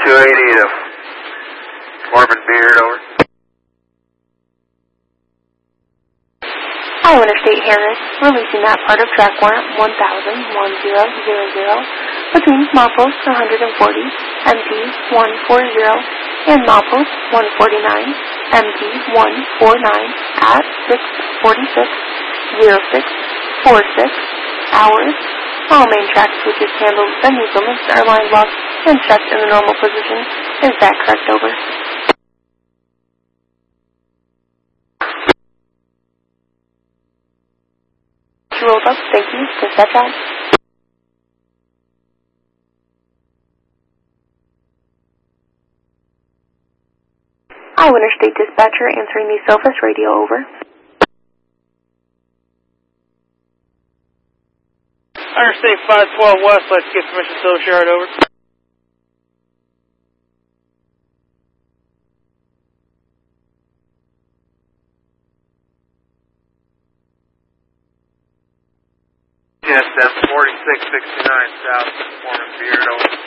280 to Foreman Beard, over. Iowa Interstate Harris, releasing that part of track warrant 1000 between milepost 140, MP 140, and milepost 149, MP 149 at 6:46:06:46 hours. All main track switches handled, venue limits are line locked and set in the normal position. Is that correct, over? Rolled up, thank you. Dispatch out. Iowa Interstate Dispatcher answering the Sophos radio, over. Interstate 512 West, let's get permission to Shard, over. Yes, that's 4669 south, Foreman Beard, over.